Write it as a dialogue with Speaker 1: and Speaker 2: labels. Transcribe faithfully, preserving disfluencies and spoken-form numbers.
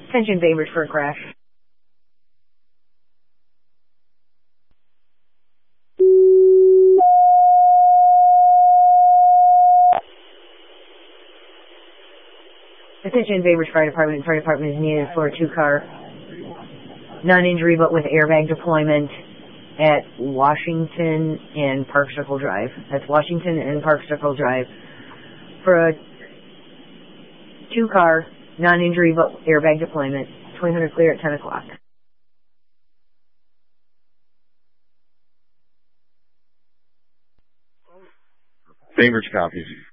Speaker 1: Attention Bainbridge for a crash. Attention Bainbridge Fire Department. Fire Department is needed for a two-car non-injury but with airbag deployment at Washington and Park Circle Drive. That's Washington and Park Circle Drive for a two-car non-injury but airbag deployment. twenty hundred clear at ten o'clock.
Speaker 2: Bainbridge copies.